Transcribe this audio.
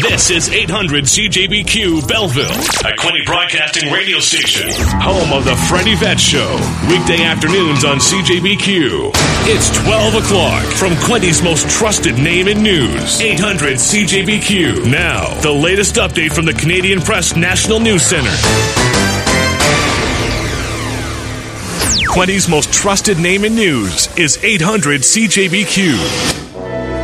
This is 800 CJBQ Belleville, a Quinny Broadcasting radio station, home of the Freddie Vett Show, weekday afternoons on CJBQ. It's 12 o'clock from Quinny's most trusted name in news, 800 CJBQ. Now, the latest update from the Canadian Press National News Center. Quinny's most trusted name in news is 800 CJBQ.